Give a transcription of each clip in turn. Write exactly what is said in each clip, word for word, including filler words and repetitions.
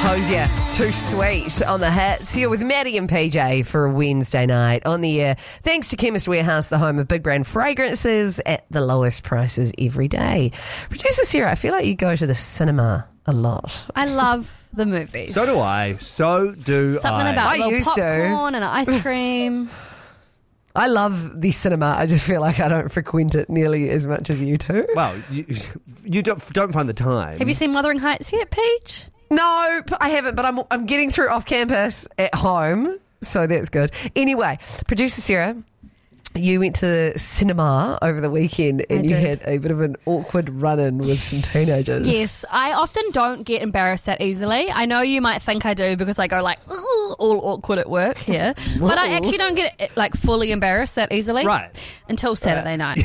Hosier, Too Sweet on the Hits. You're with Maddie and P J for a Wednesday night on the air. Thanks to Chemist Warehouse, the home of big brand fragrances at the lowest prices every day. Producer Sarah, I feel like you go to the cinema a lot. I love the movies. So do I. So do Something I. about I a little used to. popcorn and an ice cream. I love the cinema. I just feel like I don't frequent it nearly as much as you do. Well, you, you don't, don't find the time. Have you seen Wuthering Heights yet, Peach? No, I haven't, but I'm I'm getting through off campus at home, so that's good. Anyway, producer Sarah, you went to the cinema over the weekend and I you did. had a bit of an awkward run-in with some teenagers. Yes, I often don't get embarrassed that easily. I know you might think I do because I go like "Ooh," all awkward at work here, but I actually don't get like fully embarrassed that easily. Right. Until Saturday night.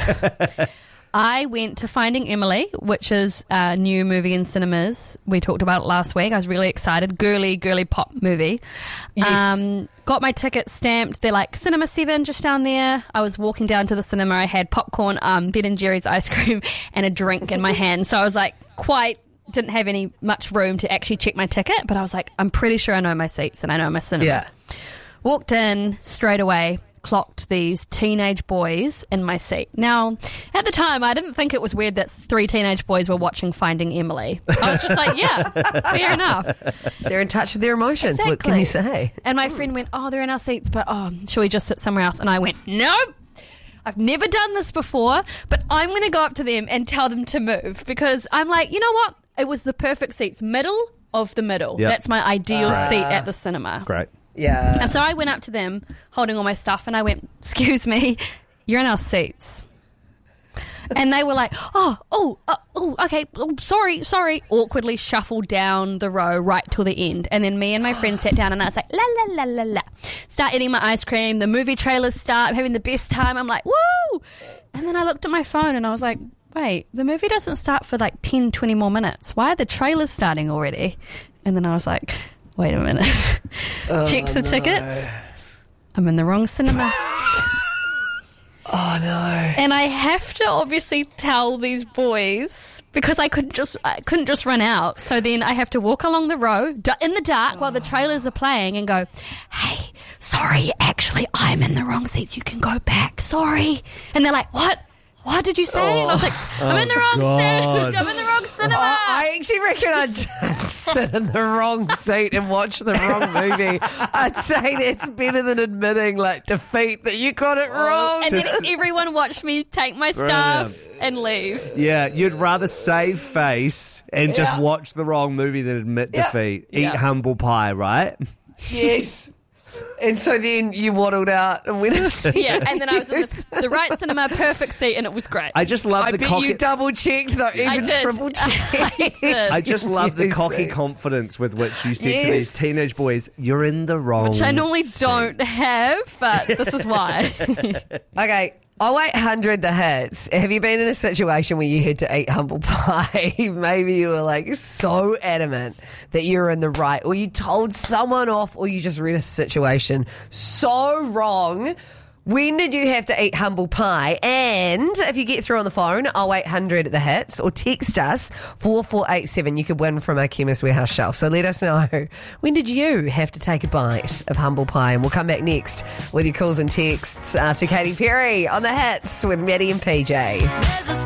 I went to Finding Emily, which is a new movie in cinemas. We talked about it last week. I was really excited. Girly, girly pop movie. Yes. Um, got my ticket stamped. They're like Cinema seven just down there. I was walking down to the cinema. I had popcorn, um, Ben and Jerry's ice cream and a drink in my hand. So I was like quite... didn't have any much room to actually check my ticket, but I was like, I'm pretty sure I know my seats and I know my cinema. Yeah. Walked in straight away, clocked these teenage boys in my seat. Now, at the time, I didn't think it was weird that three teenage boys were watching Finding Emily. I was just like, yeah, fair enough. They're in touch with their emotions. What can Exactly. you say? And my friend went, oh, they're in our seats, but oh, shall we just sit somewhere else? And I went, nope. I've never done this before, but I'm going to go up to them and tell them to move because I'm like, you know what? It was the perfect seats, middle of the middle. Yep. That's my ideal Ah. seat at the cinema. Great. Yeah. And so I went up to them holding all my stuff and I went, excuse me, you're in our seats. And they were like, oh, oh, oh, oh okay, oh, sorry, sorry. Awkwardly shuffled down the row right till the end. And then me and my friend sat down and I was like, la, la, la, la, la. Start eating my ice cream. The movie trailers start. I'm having the best time. I'm like, woo! And then I looked at my phone and I was like, wait, the movie doesn't start for like ten, twenty more minutes. Why are the trailers starting already? And then I was like, wait a minute. Checked the tickets. I'm in the wrong cinema. Oh, no. And I have to obviously tell these boys because I couldn't just I couldn't just run out. So then I have to walk along the row d- in the dark while the trailers are playing and go, hey, sorry, actually, I'm in the wrong seats. You can go back. Sorry. And they're like, what? What did you say? And I was like, I'm in the wrong God. seat. I'm in the wrong cinema. I actually reckon I'd just sit in the wrong seat and watch the wrong movie. I'd say that's better than admitting, like, defeat that you got it wrong. and Just- then everyone watched me take my stuff and leave. Yeah, you'd rather save face and just Yeah. watch the wrong movie than admit Yeah. defeat. Eat Yeah. humble pie, right? Yes. And so then you waddled out and went into Yeah, and then I was in the, the right cinema, perfect seat, and it was great. I just love I the bet cocky... you double checked though, even did. triple checked. I did. I just love the You cocky see. confidence with which you said to Yes. these teenage boys, you're in the wrong Which I normally seat." don't have, but this is why. Okay. Oh eight hundred the hits. Have you been in a situation where you had to eat humble pie? Maybe you were like so adamant that you were in the right, or you told someone off, or you just read a situation so wrong. When did you have to eat humble pie? And if you get through on the phone, oh eight hundred the hits, or text us four four eight seven, you could win from our Chemist Warehouse shelf. So let us know, when did you have to take a bite of humble pie? And we'll come back next with your calls and texts after Katy Perry on the hits with Maddie and P J. There's a